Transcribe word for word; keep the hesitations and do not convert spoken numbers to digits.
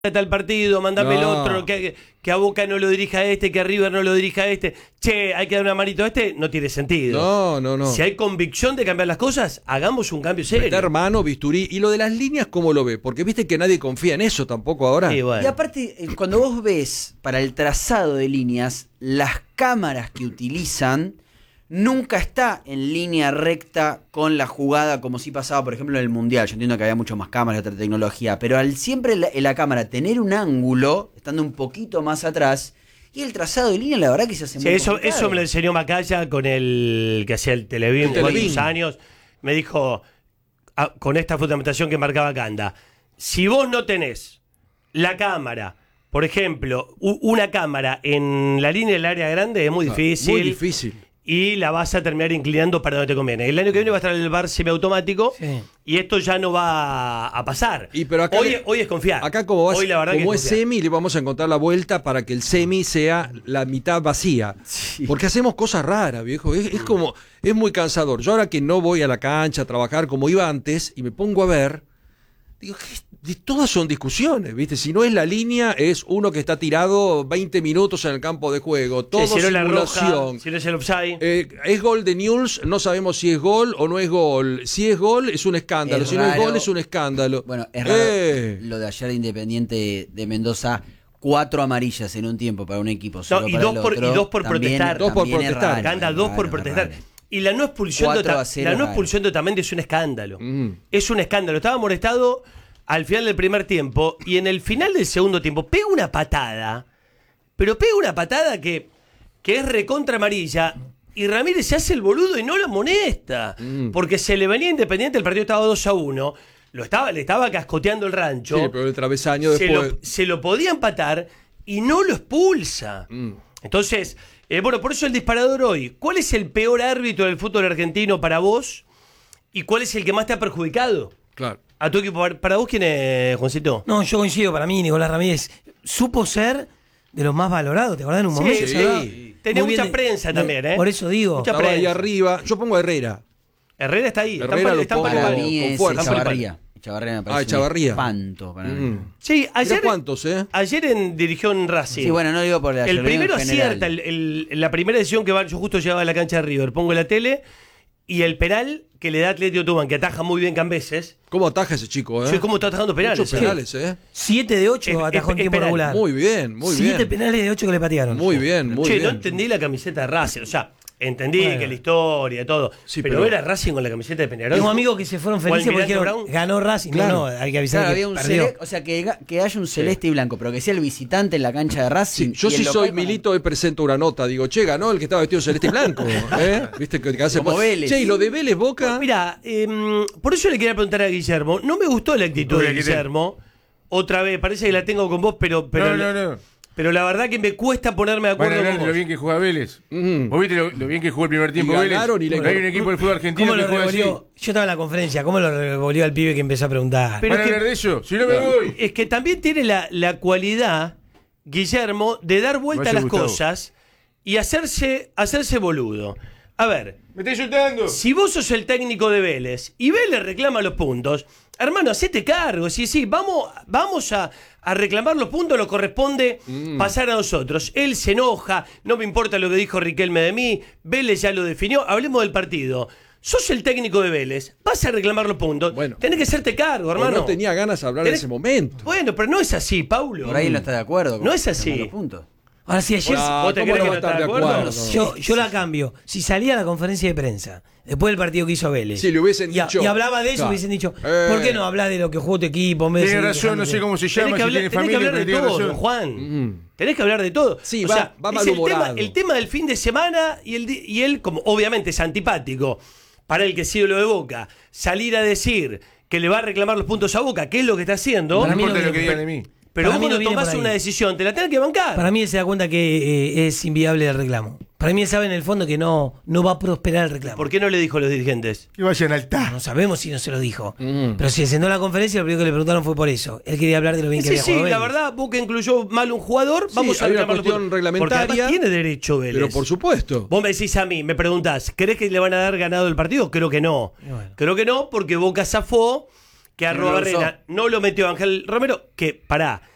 tal partido, mandame el No. otro, que, que a Boca no lo dirija este, que a River no lo dirija este, che, hay que dar una manito a este, no tiene sentido. No, no, no. Si hay convicción de cambiar las cosas, hagamos un cambio serio. Meter mano, bisturí. Y lo de las líneas, ¿cómo lo ve? Porque viste que nadie confía en eso tampoco ahora. Sí, bueno. Y aparte, eh, cuando vos ves para el trazado de líneas, las cámaras que utilizan nunca está en línea recta con la jugada como si pasaba, por ejemplo, en el Mundial. Yo entiendo que había mucho más cámaras y otra tecnología, pero al siempre la, en la cámara tener un ángulo, estando un poquito más atrás, y el trazado de línea, la verdad que se hace Sí, muy eso, complicado. eso me lo enseñó Macaya con el que hacía el Televín El por Televín. varios años. Me dijo, ah, con esta fundamentación que marcaba Canda, si vos no tenés la cámara, por ejemplo, u- una cámara en la línea del área grande, es muy Ah, difícil. Muy difícil. Y la vas a terminar inclinando para donde te conviene. El año que viene va a estar el V A R semiautomático, Sí. y esto ya no va a pasar. Y pero acá hoy, le- hoy es confiar. Acá como, vas, hoy la verdad como que es confiar. semi, le vamos a encontrar la vuelta para que el semi sea la mitad vacía. Sí. Porque hacemos cosas raras, viejo. Es, es como, es muy cansador. Yo ahora que no voy a la cancha a trabajar como iba antes y me pongo a ver, digo, ¿qué? Y todas son discusiones, ¿viste? Si no es la línea, es uno que está tirado veinte minutos en el campo de juego. Todo Sí, si no es la simulación. roja, si no es el offside. Eh, es gol de Newell's, no sabemos si es gol o no es gol. Si es gol, es un escándalo. Es si no es raro. gol, es un escándalo. Bueno, es raro Eh. lo de ayer de Independiente de Mendoza, cuatro amarillas en un tiempo para un equipo, solo No, y para dos el por- otro, y dos por también- protestar. Dos por también es protestar. raro, Canda, es dos raro, por es protestar. raro. Y la no expulsión de, cuatro Ota- a cero la no es raro. expulsión de Otamendi es un escándalo. Mm. Es un escándalo. Estaba molestado al final del primer tiempo y en el final del segundo tiempo pega una patada, pero pega una patada que, que es recontra amarilla, y Ramírez se hace el boludo y no lo amonesta, Mm. porque se le venía Independiente, el partido estaba dos a uno, lo estaba, le estaba cascoteando el rancho, Sí, pero el travesaño se, después. lo, se lo podía empatar y no lo expulsa. Mm. Entonces, eh, bueno, por eso el disparador hoy. ¿Cuál es el peor árbitro del fútbol argentino para vos? ¿Y cuál es el que más te ha perjudicado? Claro. A tu equipo. ¿Para vos quién es, Juancito? No, yo coincido, para mí Nicolás Ramírez supo ser de los más valorados, ¿te acordás en un Sí, momento? sí. ¿verdad? Tenía Muy mucha bien de- prensa de- también, ¿eh? Por eso digo. Mucha Estaba ahí prensa. arriba. Yo pongo a Herrera. Herrera está ahí. Herrera están, lo están pongo palo y Para palo. mí con es fuerza. Echavarría. Echavarría me parece Ah, Echavarría. un espanto para mí. Mm. Sí, Mirá ayer, cuántos, ¿eh? ayer en, dirigió en Racing. Sí, bueno, no digo por la El ayer, primero digo en general. acierta, el, el- la primera decisión que va, yo justo llegaba a la cancha de River, pongo la tele, y el penal que le da Atlético Tucumán, que ataja muy bien Cambeses. ¿Cómo ataja ese chico, eh? Sí, ¿cómo está atajando penales? Muchos eh? penales, ¿eh? Siete de ocho Es- atajó en es- tiempo es penal. regular. Muy bien, muy Siete bien. penales de ocho que le patearon. Muy bien, muy che, bien. no entendí la camiseta de Racing, o sea, entendí Bueno. que la historia, todo, Sí, pero, pero- era Racing con la camiseta de Peñarol. Tengo amigos que se fueron felices porque Almirante dijeron, Brown. ganó Racing. Claro. No, no, hay que avisar Claro, que había un perdió. celeste, o sea, que, que haya un celeste y blanco, pero que sea el visitante en la cancha de Racing. Sí, yo y el si local soy con- Milito, hoy presento una nota. Digo, che, ganó el que estaba vestido celeste y blanco. ¿eh? ¿Viste que, que hace Como po- Vélez. Che, y lo de Vélez Boca. Mira, em, por eso le quería preguntar a Guillermo, no me gustó la actitud Uy, de aquí te- Guillermo, otra vez, parece que la tengo con vos, pero, pero, no, no, no. pero la verdad que me cuesta ponerme de Van a acuerdo hablar con de lo vos. bien que juega Vélez. Mm. ¿Vos viste lo, lo bien que jugó el primer tiempo Y Vélez? ganaron y le- No hay un equipo del fútbol argentino ¿Cómo que lo juega así. revolvió? Yo estaba en la conferencia, ¿cómo lo revolvió al pibe que empezó a preguntar? Pero ¿Van a es que- hablar de eso? Si no me voy. Es que también tiene la, la cualidad, Guillermo, de dar vuelta a Vaya las Gustavo. cosas y hacerse, hacerse boludo. A ver, Me está insultando. si vos sos el técnico de Vélez y Vélez reclama los puntos, hermano, hacete cargo. Sí, sí, vamos, vamos a, a reclamar los puntos, lo corresponde pasar a nosotros. Él se enoja, no me importa lo que dijo Riquelme de mí, Vélez ya lo definió, hablemos del partido. Sos el técnico de Vélez, vas a reclamar los puntos, Bueno. tenés que hacerte cargo, O hermano. no tenía ganas de hablar en Tenés- ese momento. Bueno, pero no es así, Paulo. Por ahí no está de acuerdo. con No es con así. los puntos. Ahora, si ayer... Ah, ¿Vos te ¿cómo crees no que va a no estar estás de de acuerdo? acuerdo? Yo, yo la cambio. Si salía a la conferencia de prensa, después del partido que hizo Vélez, Si le hubiesen y, a- dicho- y hablaba de eso, Claro. hubiesen dicho, Eh. ¿por qué no hablas de lo que jugó tu equipo? en vez de Tiene seguir razón, no sé quejándote? cómo se Tenés llama, que si hablar, tiene tenés que familia, hablar pero de tiene todo, razón. Juan. Mm. Tenés que hablar de todo. Sí, O va- sea, va es el tema, malhumorado. el tema del fin de semana y, el, di- y él, como obviamente es antipático, para el que sigue lo de Boca, salir a decir que le va a reclamar los puntos a Boca, que es lo que está haciendo, No Para mí importa no lo que viene- digan de mí. pero para vos mí no cuando viene tomás por ahí. una decisión, te la tenés que bancar. Para mí él se da cuenta que eh, es inviable el reclamo. Para mí él sabe en el fondo que no, no va a prosperar el reclamo. ¿Por qué no le dijo a los dirigentes? Que vayan al T A. No sabemos si no se lo dijo. Mm. Pero si encendió la conferencia, lo primero que le preguntaron fue por eso. Él quería hablar de lo bien que Sí, había sí, jugado la Vélez. verdad, Boca incluyó mal un jugador, Sí, vamos a hay una reclamar los cuestión puntos. reglamentaria. Porque además tiene derecho Vélez. Pero por supuesto. Vos me decís a mí, me preguntás, ¿crees que le van a dar ganado el partido? Creo que no. Y bueno. Creo que no, porque Boca zafó, que a No lo Barrena usó. no lo metió Ángel Romero, que, pará,